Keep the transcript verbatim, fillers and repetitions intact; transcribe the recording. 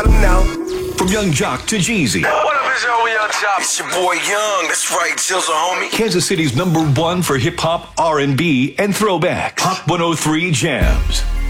From Young Jock to Jeezy. What up, it's your Young Jock? It's your boy Young. That's right, Jizzle, homie. Kansas City's number one for hip hop, R and B, and throwback. Hot one oh three Jams.